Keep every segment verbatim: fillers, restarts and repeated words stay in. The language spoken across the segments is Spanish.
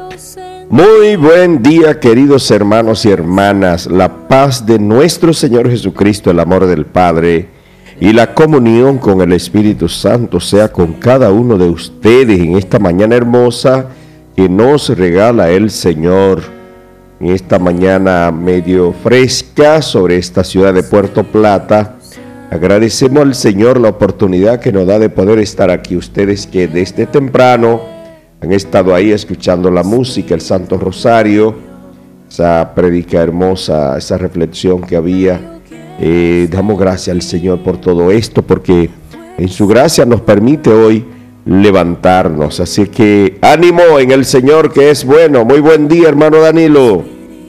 Muy buen día, queridos hermanos y hermanas. La paz de nuestro Señor Jesucristo, el amor del Padre y la comunión con el Espíritu Santo sea con cada uno de ustedes en esta mañana hermosa que nos regala el Señor. En esta mañana medio fresca sobre esta ciudad de Puerto Plata, agradecemos al Señor la oportunidad que nos da de poder estar aquí. Ustedes que desde temprano han estado ahí escuchando la música, el Santo Rosario, esa prédica hermosa, esa reflexión que había. Eh, damos gracias al Señor por todo esto, porque en su gracia nos permite hoy levantarnos. Así que ánimo en el Señor, que es bueno. Muy buen día, hermano Danilo.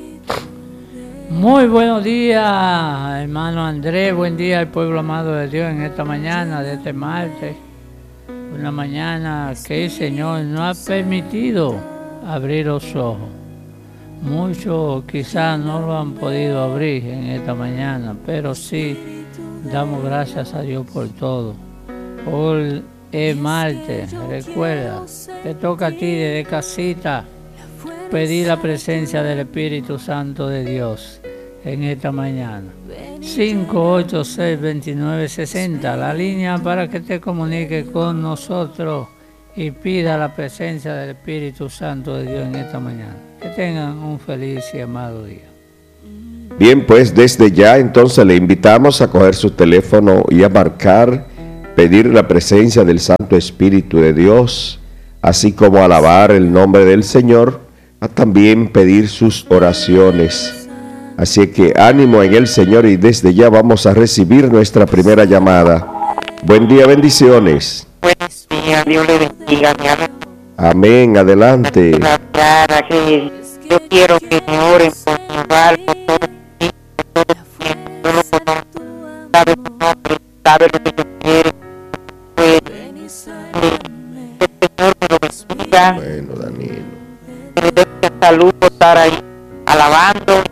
Muy buenos días, hermano Andrés. Buen día al pueblo amado de Dios en esta mañana de este martes. Una mañana que el Señor nos ha permitido abrir los ojos. Muchos quizás no lo han podido abrir en esta mañana, pero sí damos gracias a Dios por todo. Hoy es martes, recuerda, te toca a ti desde casita pedir la presencia del Espíritu Santo de Dios en esta mañana. cinco ocho seis, dos nueve seis cero, la línea para que te comuniques con nosotros y pida la presencia del Espíritu Santo de Dios en esta mañana. Que tengan un feliz y amado día. Bien, pues desde ya entonces le invitamos a coger su teléfono y a marcar, pedir la presencia del Santo Espíritu de Dios, así como alabar el nombre del Señor, a también pedir sus oraciones. Así que ánimo en el Señor y desde ya vamos a recibir nuestra primera llamada. Buen día, bendiciones. Buenos días, Dios le bendiga, mi amor. Amén, adelante. Clara, que yo quiero que me oren por mi hogar, por todo mi por todo mi tiempo. Yo lo conozco, sabe mi nombre, sabe lo que yo quiero. Pues, que el Señor me lo bendiga. Bueno, Danilo. Que me dé mucha salud por estar ahí alabando,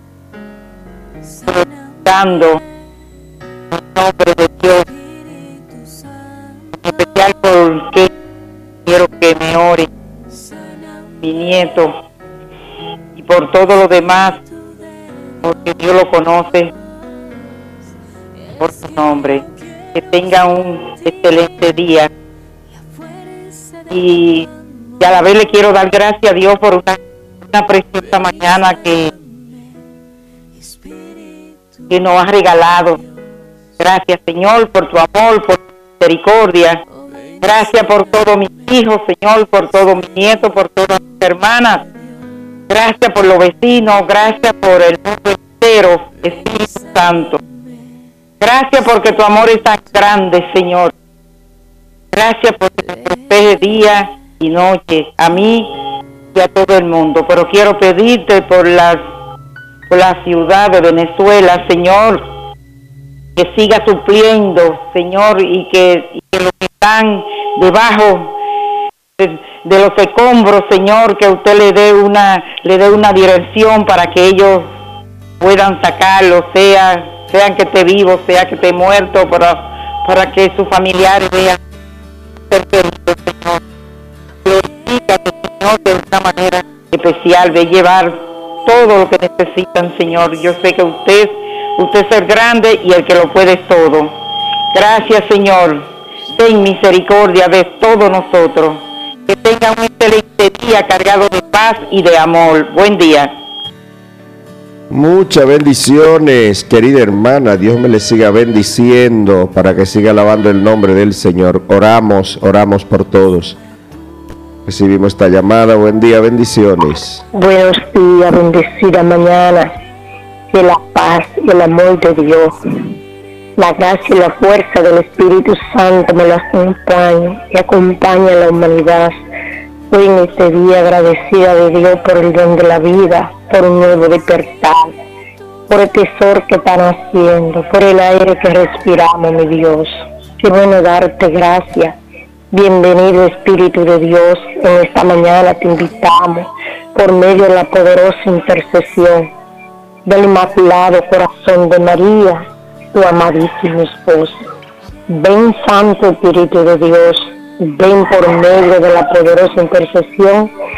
dando el nombre de Dios, en especial porque quiero que me ore mi nieto y por todo lo demás, porque Dios lo conoce por su nombre. Que tenga un excelente día y, y a la vez le quiero dar gracias a Dios por una, una preciosa mañana que que nos has regalado. Gracias, Señor, por tu amor, por tu misericordia. Gracias por todos mis hijos, Señor, por todos mis nietos, por todas mis hermanas. Gracias por los vecinos, gracias por el mundo entero, Espíritu Santo. Gracias porque tu amor es tan grande, Señor. Gracias porque me protege día y noche, a mí y a todo el mundo. Pero quiero pedirte por las por la ciudad de Venezuela, Señor, que siga supliendo, Señor, y que, y que los que están debajo de, de los escombros, Señor, que usted le dé una le dé una dirección para que ellos puedan sacarlo, sea sean que esté vivo, sea que esté muerto, para, para que sus familiares vean ser queridos, Señor. Glorifícate, Señor, de una manera especial, de llevar todo lo que necesitan, Señor. Yo sé que usted, usted es el grande y el que lo puede todo. Gracias, Señor. Ten misericordia de todos nosotros. Que tengan un excelente día cargado de paz y de amor. Buen día. Muchas bendiciones, querida hermana. Dios me le siga bendiciendo para que siga alabando el nombre del Señor. Oramos, oramos por todos. Recibimos esta llamada. Buen día, bendiciones. Buenos días, bendecida mañana. Que la paz y el amor de Dios, la gracia y la fuerza del Espíritu Santo me lo acompañen y acompañe a la humanidad. Hoy en este día agradecida de Dios por el don de la vida, por un nuevo despertar, por el tesoro que están haciendo, por el aire que respiramos, mi Dios. Qué bueno darte gracias. Bienvenido, Espíritu de Dios. En esta mañana te invitamos por medio de la poderosa intercesión del Inmaculado Corazón de María, tu amadísimo esposo. Ven, Santo Espíritu de Dios, ven por medio de la poderosa intercesión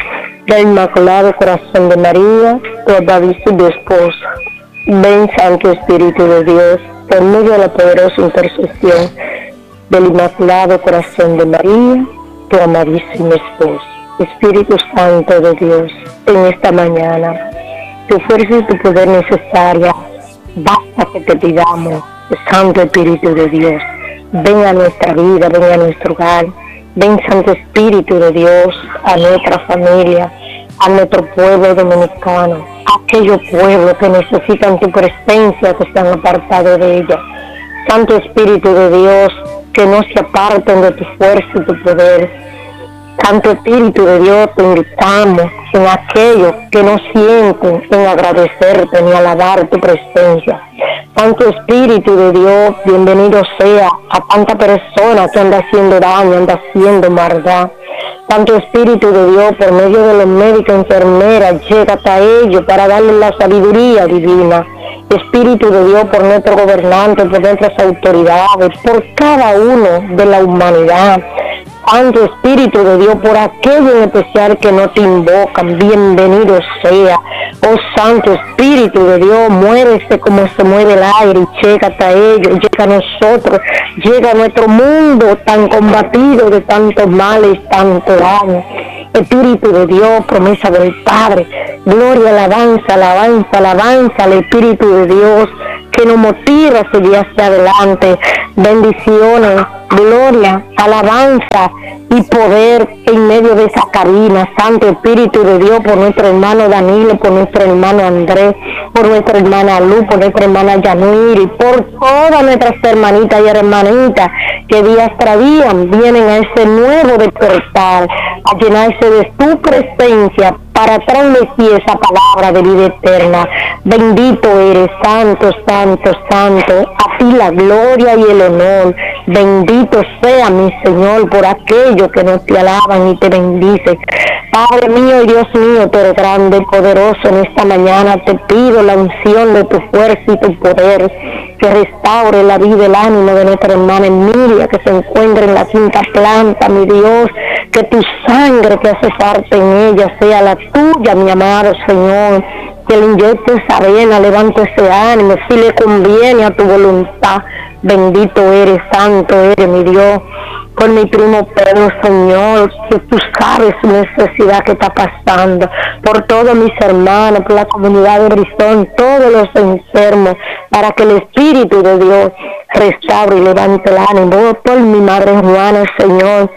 del Inmaculado Corazón de María, tu David y tu esposa. Ven, Santo Espíritu de Dios, por medio de la poderosa intercesión del Inmaculado Corazón de María, tu amadísimo esposo. Espíritu Santo de Dios, en esta mañana, tu fuerza y tu poder necesaria, basta que te pidamos, Santo Espíritu de Dios, ven a nuestra vida, ven a nuestro hogar, ven, Santo Espíritu de Dios, a nuestra familia, a nuestro pueblo dominicano, a aquellos pueblos que necesitan tu presencia, que se han apartado de ella. Santo Espíritu de Dios, que no se aparten de tu fuerza y tu poder. Santo Espíritu de Dios, te invitamos en aquellos que no sienten en agradecerte ni alabar tu presencia. Santo Espíritu de Dios, bienvenido sea a tanta persona que anda haciendo daño, anda haciendo maldad. Santo Espíritu de Dios, por medio de los médicos, enfermeras, llega hasta ellos para darles la sabiduría divina. Espíritu de Dios, por nuestros gobernantes, por nuestras autoridades, por cada uno de la humanidad. Santo Espíritu de Dios, por aquellos en especial que no te invocan, bienvenido sea. Oh Santo Espíritu de Dios, muévese como se mueve el aire y llega hasta ellos, llega a nosotros, llega a nuestro mundo tan combatido de tantos males, tanto daño. Espíritu de Dios, promesa del Padre, gloria, alabanza, alabanza, alabanza al Espíritu de Dios, que nos motiva a seguir hacia adelante. Bendiciones, gloria, alabanza y poder en medio de esa cabina. Santo Espíritu de Dios, por nuestro hermano Danilo, por nuestro hermano Andrés, por nuestra hermana Luz, por nuestra hermana Yanuiri, por todas nuestras hermanitas y hermanitas que día tras día vienen a ese nuevo despertar, a llenarse de tu presencia para transmitir esa palabra de vida eterna. Bendito eres, santo, santo, santo, a ti la gloria y el honor. Bendito sea mi Señor por aquellos que no te alaban y te bendicen. Padre mío y Dios mío, tú eres grande y poderoso. En esta mañana te pido la unción de tu fuerza y tu poder, que restaure la vida y el ánimo de nuestra hermana Emilia, que se encuentra en la quinta planta, mi Dios, que tu sangre que hace parte en ella sea la tuya, mi amado Señor, que le inyectes arena, levante ese ánimo, si le conviene a tu voluntad. Bendito eres, santo eres, mi Dios, por mi primo Pedro, Señor, que tú sabes su necesidad que está pasando, por todos mis hermanos, por la comunidad de Horizon, todos los enfermos, para que el Espíritu de Dios restaure y levante el ánimo, por mi madre Juana, Señor,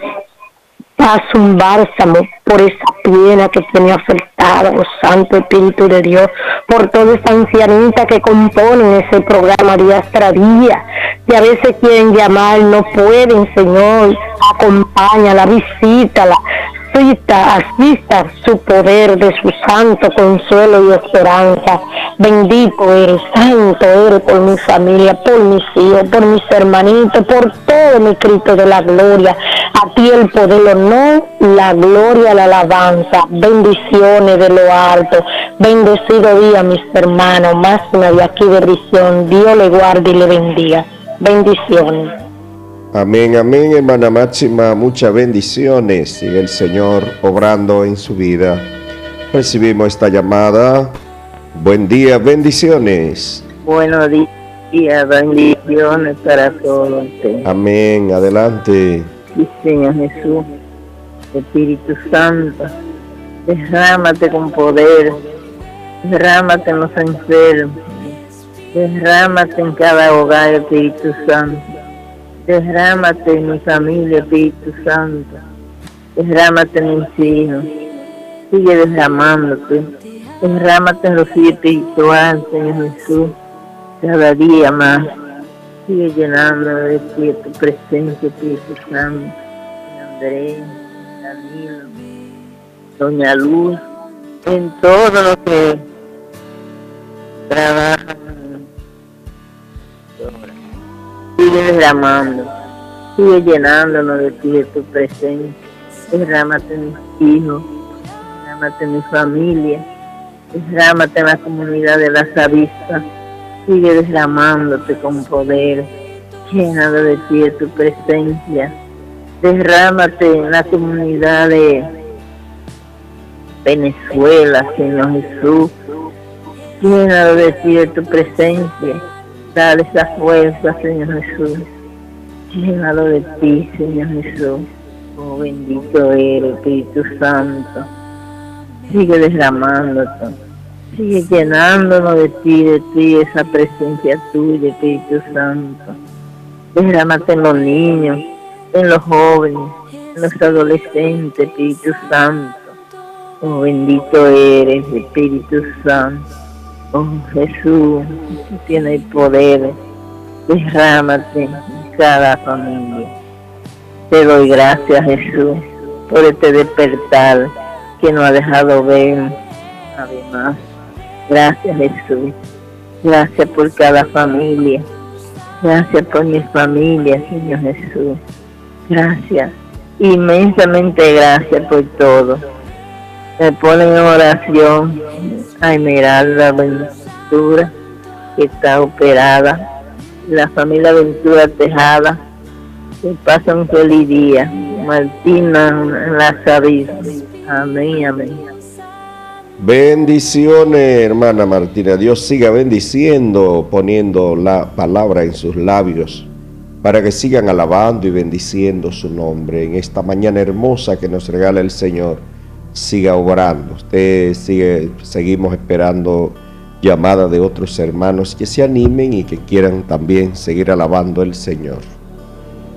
haz un bálsamo por esa pierna que tiene afectada, oh Santo Espíritu de Dios, por toda esa ancianita que componen ese programa día tras día, que a veces quieren llamar, no pueden, Señor, acompáñala, visítala, cita, asista su poder de su santo consuelo y esperanza. Bendito eres, santo eres por mi familia, por mis hijos, por mis hermanitos, por todo mi Cristo de la gloria. A ti el poder, el honor, la gloria, la alabanza. Bendiciones de lo alto. Bendecido día, mis hermanos, máxima de aquí de Horizon. Dios le guarde y le bendiga. Bendiciones. Amén, amén, hermana Máxima, muchas bendiciones. Sigue el Señor obrando en su vida. Recibimos esta llamada. Buen día, bendiciones. Buenos días, bendiciones para todos. Amén, adelante. Sí, Señor Jesús, Espíritu Santo, derrámate con poder, derrámate en los enfermos, derrámate en cada hogar, Espíritu Santo. Derrámate en mi familia, Espíritu Santo. Derrámate en mis hijos. Sigue derramándote. Derrámate en los hijos espirituales, Señor Jesús. Cada día más. Sigue llenando de ti tu presencia, Espíritu Santo. Andrés, Danilo, Doña Luz, en todo lo que trabajan. Sigue derramando, sigue llenándonos de ti, de tu presencia. Derrámate en mis hijos, derrámate en mi familia, derrámate en la comunidad de las avispas. Sigue derramándote con poder, llenando de ti, de tu presencia. Derrámate en la comunidad de Venezuela, Señor Jesús. Llénalo de ti, de tu presencia. Dale esa fuerza, Señor Jesús. Llénalo de ti, Señor Jesús. Oh, bendito eres, Espíritu Santo. Sigue derramándote. Sigue llenándonos de ti, de ti, esa presencia tuya, Espíritu Santo. Derrámate en los niños, en los jóvenes, en los adolescentes, Espíritu Santo. Oh, bendito eres, Espíritu Santo. Oh, Jesús, tú tienes poder. Derrámate en cada familia. Te doy gracias, Jesús, por este despertar que nos ha dejado ver una vez más. Gracias, Jesús. Gracias por cada familia. Gracias por mi familia, Señor Jesús. Gracias, inmensamente gracias por todo. Me ponen en oración a Esmeralda Ventura, que está operada, la familia Ventura Tejada, que pasa un feliz día. Martina Lazarillo. Amén, amén. Bendiciones, hermana Martina. Dios siga bendiciendo, poniendo la palabra en sus labios, para que sigan alabando y bendiciendo su nombre. En esta mañana hermosa que nos regala el Señor, siga obrando. Usted sigue, seguimos esperando llamadas de otros hermanos que se animen y que quieran también seguir alabando al Señor.